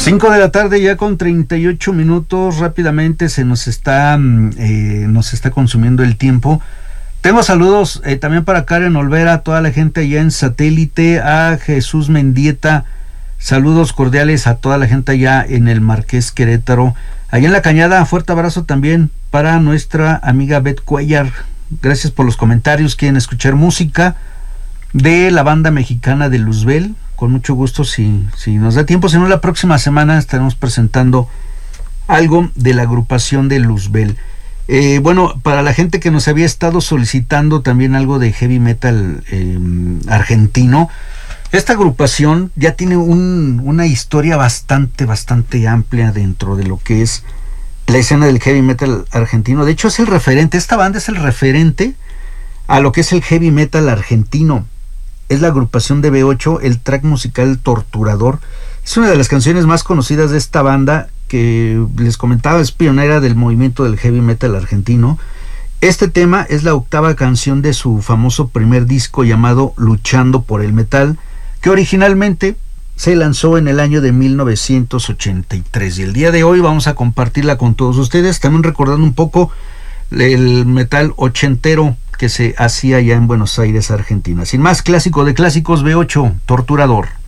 5 de la tarde ya con 38 minutos, rápidamente se nos está consumiendo el tiempo. Tengo saludos también para Karen Olvera, a toda la gente allá en Satélite, a Jesús Mendieta, saludos cordiales a toda la gente allá en el Marqués Querétaro, allá en La Cañada, fuerte abrazo también para nuestra amiga Beth Cuellar, gracias por los comentarios. Quieren escuchar música de la banda mexicana de Luzbel, con mucho gusto, si nos da tiempo, si no la próxima semana estaremos presentando algo de la agrupación de Luzbel. Bueno, para la gente que nos había estado solicitando también algo de heavy metal argentino, esta agrupación ya tiene una historia bastante amplia dentro de lo que es la escena del heavy metal argentino. De hecho es el referente, esta banda es el referente a lo que es el heavy metal argentino. Es la agrupación de B8, el track musical Torturador. Es una de las canciones más conocidas de esta banda, que les comentaba, es pionera del movimiento del heavy metal argentino. Este tema es la octava canción de su famoso primer disco llamado Luchando por el Metal, que originalmente se lanzó en el año de 1983. Y el día de hoy vamos a compartirla con todos ustedes, también recordando un poco el metal ochentero que se hacía ya en Buenos Aires, Argentina. Sin más, clásico de clásicos, B8, Torturador.